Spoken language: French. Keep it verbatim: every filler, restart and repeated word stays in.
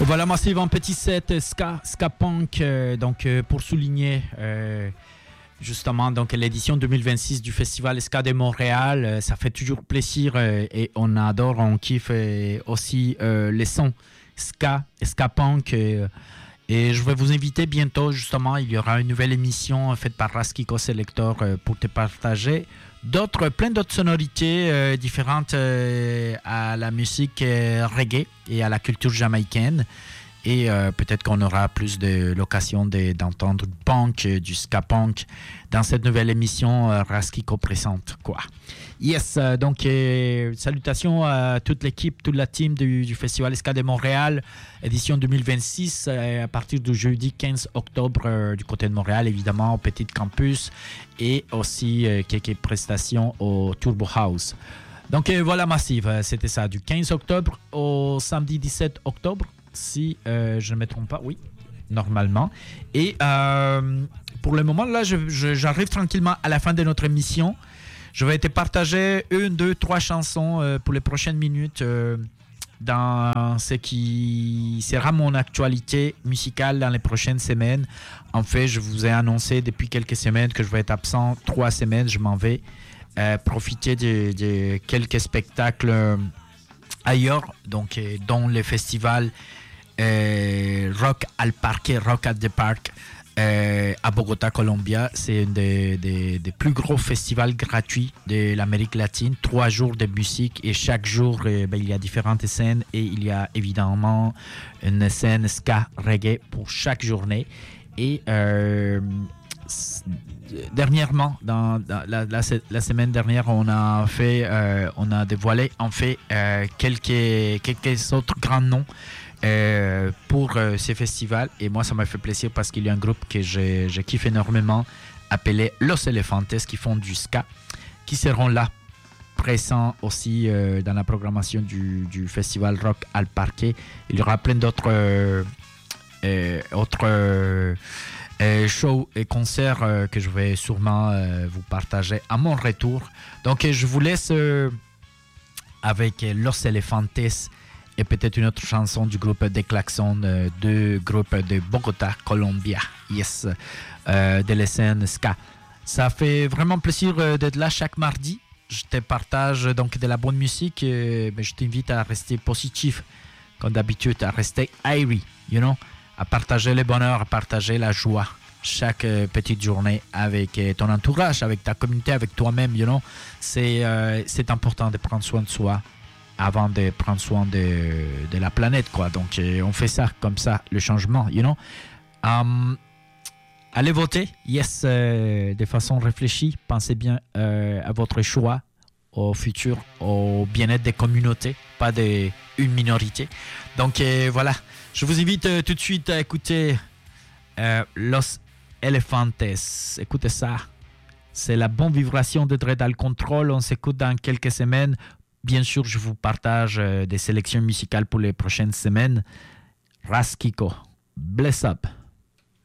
Voilà, Massive en petit set ska, ska punk, euh, donc euh, pour souligner euh, justement donc l'édition deux mille vingt-six du Festival Ska de Montréal. Euh, ça fait toujours plaisir euh, et on adore, on kiffe euh, aussi euh, les sons ska, ska punk. Euh, et je vais vous inviter bientôt, justement, il y aura une nouvelle émission faite par Raskiko Selector euh, pour te partager d'autres, plein d'autres sonorités euh, différentes euh, à la musique euh, reggae et à la culture jamaïcaine. Et euh, peut-être qu'on aura plus de l'occasion de, d'entendre du punk, euh, du ska punk dans cette nouvelle émission euh, Raskiko présente, quoi. Yes, euh, donc euh, salutations à toute l'équipe, toute la team du, du Festival Ska de Montréal, édition deux mille vingt-six, euh, à partir du jeudi quinze octobre euh, du côté de Montréal, évidemment, au Petit Campus, et aussi euh, quelques prestations au Turbo House. Donc euh, voilà, Massive, c'était ça, du quinze octobre au samedi dix-sept octobre. Si euh, je ne me trompe pas, oui, normalement. Et euh, pour le moment, là, je, je, j'arrive tranquillement à la fin de notre émission. Je vais te partager une, deux, trois chansons euh, pour les prochaines minutes euh, dans ce qui sera mon actualité musicale dans les prochaines semaines. En fait, je vous ai annoncé depuis quelques semaines que je vais être absent trois semaines. Je m'en vais euh, profiter de, de quelques spectacles euh, ailleurs, donc euh, dont le festival Euh, Rock al Parque, Rock at the Park euh, à Bogota, Colombia. C'est un des, des, des plus gros festivals gratuits de l'Amérique latine. Trois jours de musique et chaque jour, euh, ben, il y a différentes scènes et il y a évidemment une scène ska reggae pour chaque journée. Et euh, dernièrement, dans, dans la, la, la semaine dernière, on a fait, euh, on a dévoilé en fait euh, quelques, quelques autres grands noms Euh, pour euh, ces festivals, et moi ça m'a fait plaisir parce qu'il y a un groupe que je, je kiffe énormément appelé Los Elefantes qui font du ska, qui seront là présents aussi euh, dans la programmation du, du festival Rock al Parque. Il y aura plein d'autres euh, euh, autres euh, euh, shows et concerts euh, que je vais sûrement euh, vous partager à mon retour. Donc je vous laisse euh, avec Los Elefantes et peut-être une autre chanson du groupe des Klaxons, euh, du groupe de Bogota, Colombia. Yes, euh, de la scène ska. Ça fait vraiment plaisir euh, d'être là chaque mardi. Je te partage donc de la bonne musique, euh, mais je t'invite à rester positif, comme d'habitude, à rester airy, you know, à partager le bonheur, à partager la joie chaque euh, petite journée avec euh, ton entourage, avec ta communauté, avec toi-même, you know. C'est, euh, c'est important de prendre soin de soi avant de prendre soin de, de la planète, quoi. Donc, euh, on fait ça, comme ça, le changement, you know. Um, allez voter, yes, euh, de façon réfléchie. Pensez bien euh, à votre choix, au futur, au bien-être des communautés, pas d'une minorité. Donc, euh, voilà. Je vous invite euh, tout de suite à écouter euh, Los Elefantes. Écoutez ça. C'est la bonne vibration de Dread Control. On s'écoute dans quelques semaines. Bien sûr, je vous partage euh, des sélections musicales pour les prochaines semaines. Raskiko, bless up.